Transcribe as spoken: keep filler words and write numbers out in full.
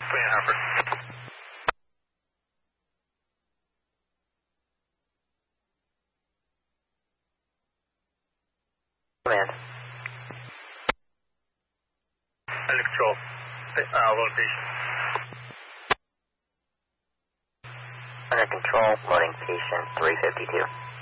Queen Harper. Command. Under control. Uh, location. Under control, loading patient three fifty-two.